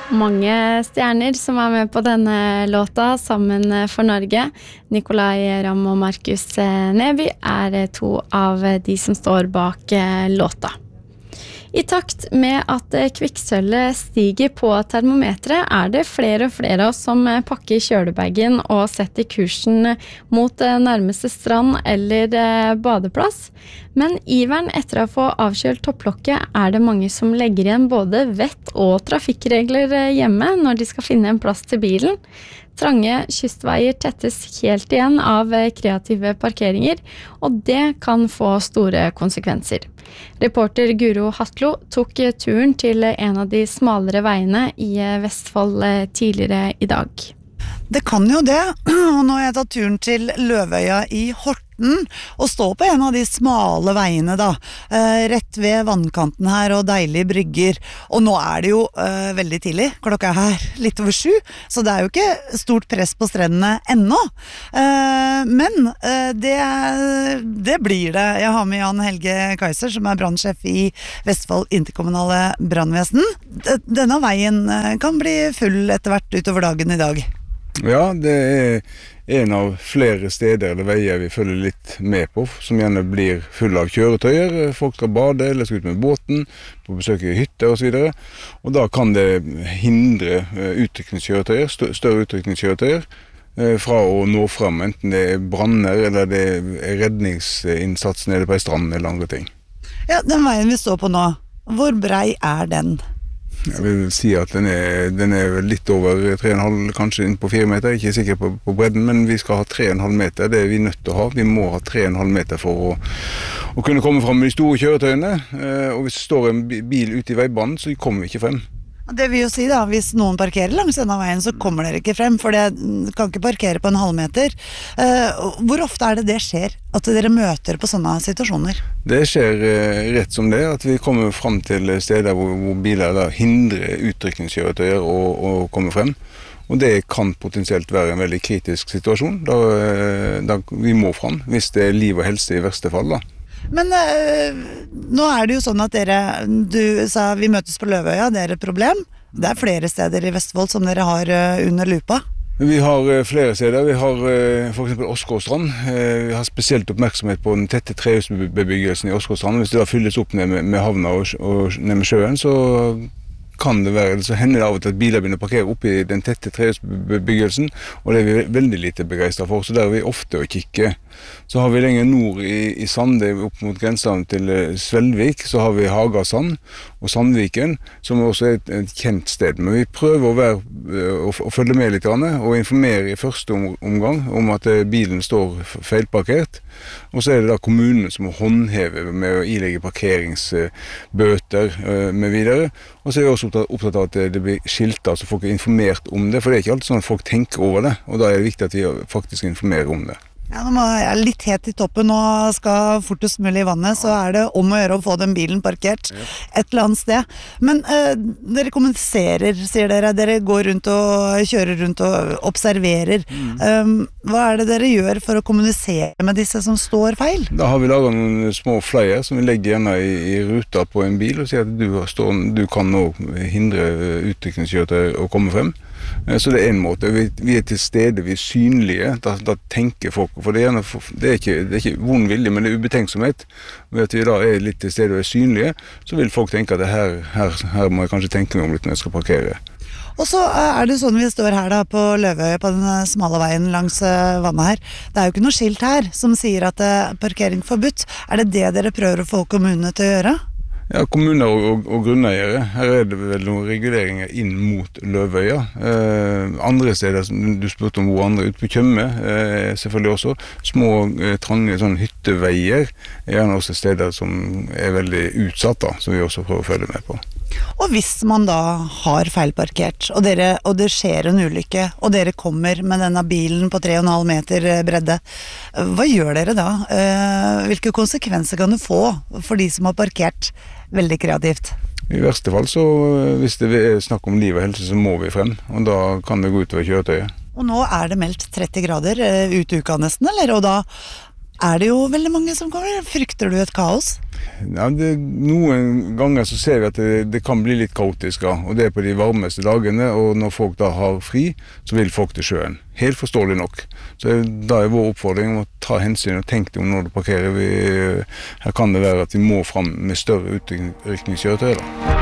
Mange stjerner som med på denne låta sammen for Norge. Nicolai Ramm og Markus Neby to av de som står bak låta. I takt med at kvikksølvet stiger på termometret det flere og flere av oss som pakker kjølebagen og setter kursen mot nærmeste strand eller badeplass. Men iveren etter å få avkjølt topplokket det mange som legger igjen både vett og trafikkregler hjemme når de skal finne en plass til bilen. Trange kystveier tettes helt igjen av kreative parkeringer, og det kan få store konsekvenser. Reporter Guro Hatlo tok turen til en av de smalere veiene i Vestfold tidligere i dag. Det kan jo det, og nå har jeg tatt turen til Løvøya i Horten og stå på en av de smale veiene da, rett ved vannkanten her og deilige brygger. Og nå det jo veldig tidlig, klokka her litt over 7, så det jo ikke stort press på strendene ennå. Men det blir det. Jeg har med Jan Helge Kaiser, som brannsjef i Vestfold interkommunale brannvesen. Denne veien kan bli full etter hvert utover dagen i dag. Ja, det en av flere steder eller veier vi følger litt med på, som gjerne blir full av kjøretøyer. Folk skal bade eller skal ut med båten, på besøk i hytter og så videre. Og da kan det hindre utrykningskjøretøyer, større utrykningskjøretøyer, fra å nå frem, enten det branner eller det redningsinnsats nede på en strand eller andre ting. Ja, den veien vi står på nå, hvor brei den? Jeg vil si at den litt over 3,5, kanskje inn på 4 meter, ikke sikker på bredden, men vi skal ha 3,5 meter, det vi nødt til å ha. Vi må ha 3,5 meter for å kunne komme frem med de store kjøretøyene, og hvis det står en bil ute i veibanen, så kommer vi ikke frem. Det vil jo si da, hvis noen parkerer langs denne veien, så kommer dere ikke frem, for det kan ikke parkere på en halvmeter. Hvor ofte det skjer at dere møter på sånne situasjoner? Det skjer rett som det, at vi kommer frem til steder hvor biler da hindrer utrykningskjøretøyer å komme frem. Og det kan potensielt være en veldig kritisk situasjon, da vi må frem, hvis det liv og helse i verste fall da. Men nå det jo sånn at du sa vi møtes på Løvøya, det et problem. Det flere steder i Vestfold som dere har under lupa. Vi har flere steder. Vi har for eksempel Åsgårdstrand. Vi har spesielt oppmerksomhet på den tette trehusbebyggelsen i Åsgårdstrand. Hvis det da fylles opp ned med havna og ned med sjøen, så kan det være, så hender det av og til at biler begynner å parkere oppe i den tette trehusbebyggelsen, og det vi veldig lite begeistret for, så der vi ofte å kikke. Så har vi lenger nord i Sande, opp mot grensen til Svelvik, så har vi Hagasand og Sandviken, som også et kjent sted. Men vi prøver å følge med litt, og informere i første omgang om at bilen står feilparkert, og så det da kommunene som må håndheve med å ilegge parkeringsbøter med videre. Og så vi også opptatt av at det blir skilter, så folk informert om det, for det ikke alltid sånn at folk tenker over det, og da det viktig at vi faktisk informerer om det. Ja, nå må jeg litt helt i toppen og skal fortest mulig i vannet, så det om å gjøre å få den bilen parkert et eller annet sted. Men dere kommuniserer, sier dere går rundt og kjører rundt og observerer. Hva det dere gjør for å kommunisere med disse som står feil? Da har vi laget noen små flyer som vi legger gjerne i ruta på en bil og sier at du kan nå hindre utrykningskjøretøy å komme frem. Så det en måte. Vi til stede, vi synlige, da tenker folk, for det er ikke vond vilje, men det ubetenksomhet. Ved at vi da litt til stede og synlige, så vil folk tenke at her må jeg kanskje tenke meg om litt når jeg skal parkere. Og så det sånn vi står her da på Løvøya, på den smale veien langs vannet her. Det jo ikke noe skilt her som sier at parkering forbudt. Det dere prøver å få kommunene til å gjøre? Ja, kommuner og grunneiere. Her det vel noen reguleringer inn mot Løvøya. Andre steder, som du spurte om hvor andre, ute på Tjøme, selvfølgelig også. Små, trange sånn hytteveier gjerne også steder som veldig utsatt, da, som vi også prøver å følge med på. Og hvis man da har feilparkert, og det skjer en ulykke, og dere kommer med denne bilen på 3,5 meter bredde, hva gjør dere da? Hvilke konsekvenser kan det få for de som har parkert veldig kreativt? I verste fall, så hvis det snakk om liv og helse, så må vi frem, og da kan det gå utover kjøretøyet. Og nå det meldt 30 grader ut uka nesten, eller? Og da det jo veldig mange som kommer. Frykter du et kaos? Ja, noen ganger så ser vi at det kan bli litt kaotisk, ja. Og det på de varmeste dagene, og når folk da har fri, så vil folk til sjøen. Helt forståelig nok. Så da vår oppfordring å ta hensyn og tenke om når du parkerer. Her kan det være at vi må fram med større utrykningskjøretøy da.